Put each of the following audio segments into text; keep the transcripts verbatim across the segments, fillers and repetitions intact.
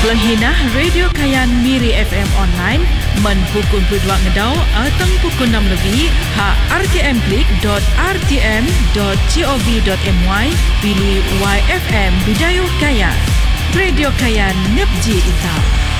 Pelanghinah Radio Kayan Miri F M online men pukul dua ngedau atau pukul enam lebih ha r t m klik dot r t m dot gov dot m y pilih Y F M Bidayu Kayan. Radio Kayan Nepji Ita.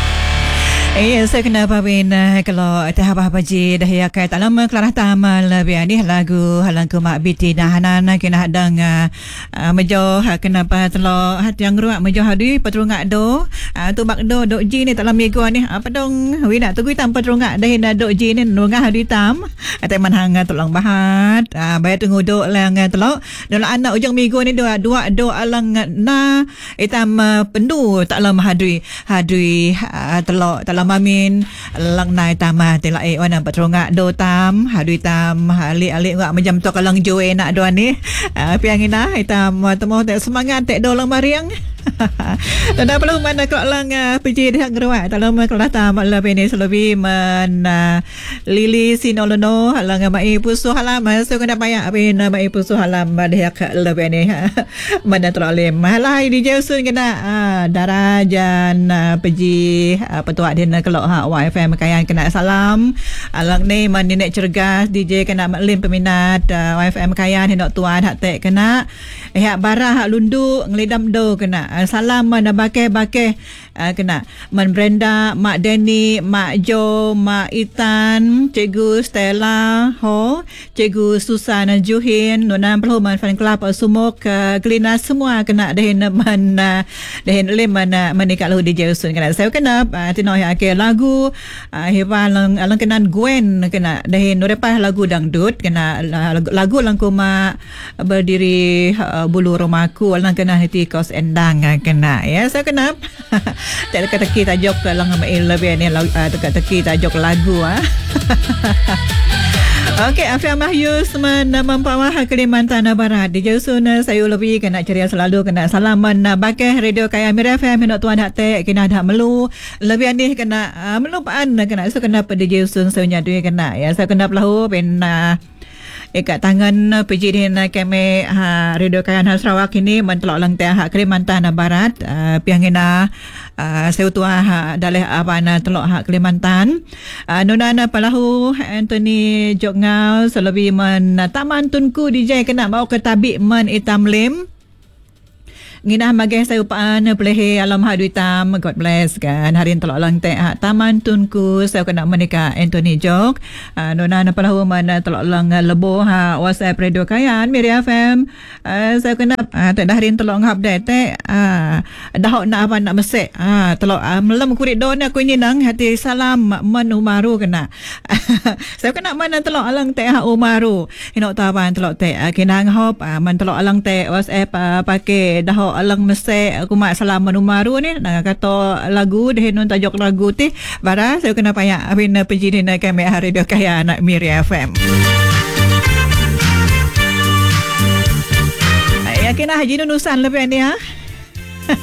Eh, saya kena pawin uh, kalau tahap apa je dah ya kai tak lama kelarah tamal biar ni lagu halang ke mak biti dah hanan kena hadang uh, uh, mejo kenapa telo hat yang ruak mejo hadi patrungak do uh, tu bak do dok ji ni tak lama minggu ni apa dong wi nak tunggu tam patrungak dah ina dok ji ni nungah hadi tam atai man hang tolong bahat uh, bayar tunggu dok lang telo dalam anak ujung minggu ni dua dua do alang na itam uh, pendu tak lama hadri hadri uh, telo tak mamin lang nai tamah tela e wana patrongak do tam hadui tam alik-alik ngak macam tu kalang joe nak do ni piang ina hitam temo tak semangat tak do lang mariang dan dah perlu mana kau lang piji dah ngeruat tak lama kelas tam lebih ni selebih men lili sinolono halang mai pusu halam so kena payah bin mai pusu halam dah lebih ni mana teroleh malai di Jausun kena darajan piji petua dia kalau ha Y F M Kayan kena salam alang ni man nenek cergas D J kena maklim peminat uh, Y F M Kayan hendak tuan hak tek kena hak barah hak lundu ngelidam do kena uh, salam man bakeh-bakeh uh, kena man Brenda, Mak Denny, Mak Jo, Mak Itan, Cikgu Stella ho, Cikgu Susan Juhin, Nona Perhuman Fan Club Sumuk uh, Gelina semua kena dahin man uh, dahin leman uh, menikah lahu D J Usun kena saya kena uh, tino ya ke lagu uh, hewan lang lang kenan Gwen kena dahin lepas lagu dangdut kena lagu, lagu lang kuma berdiri uh, bulu rumahku lang kena hati kos endang uh, kena ya saya kena tak teka-teki tajuk lang mail lebih ni uh, teka-teki tajuk lagu ah. Okey, Afiah Mahyus Mempawah Kalimantan Barat di Jausun saya lebih kena ceria selalu kena salaman bakeh Radio Kayan Miri F M hendak tuan hak tek kena dak melu lebih ni kena uh, melupaan kena so kena pada Jausun saya nyadui kena ya saya kena pelahu ben uh, ikat tangan P J D N kami ha, Radio Kayan Sarawak ini mentelok lang teh hak Kalimantan Barat uh, piangina uh, saya tua ha, daleh abana telok hak Kalimantan uh, nunana pelahu Anthony Jokngau selebih men taman tunku D J kena bawa ke tabik men itam lim nginah mageh saya upaan pelehe alam hadui tam God bless kan hari telok lang teh taman tunku saya kena menikah Anthony Jok uh, nona na pelahu mana telok lang lebo ha WhatsApp Radio Kayan Miri F M uh, saya kena uh, tak dah hari telok ngap deh teh uh, dah nak apa nak mesek uh, telok uh, melam kurit don aku nyinang hati salam men umaru kena saya kena mana telok alang teh ha umaru hinok taban telok teh uh, kinang hop uh, man telok alang teh WhatsApp uh, pakai dah alang mesti aku mak salam manumaru ni nak kata lagu dah nun tajuk lagu ti bara saya kena payah abin penjini nak kami Radio Kayan anak Miri F M yakin ah haji nunusan lebih ni ha